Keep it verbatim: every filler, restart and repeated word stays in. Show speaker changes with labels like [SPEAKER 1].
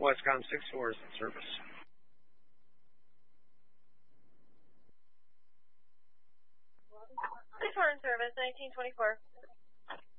[SPEAKER 1] Westcom six four is in service.
[SPEAKER 2] six four in service, nineteen twenty-four.